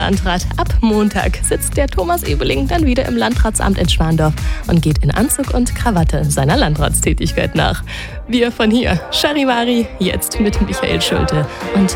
Landrat. Ab Montag sitzt der Thomas Ebeling dann wieder im Landratsamt in Schwandorf und geht in Anzug und Krawatte seiner Landratstätigkeit nach. Wir von hier, Charivari, jetzt mit Michael Schulte und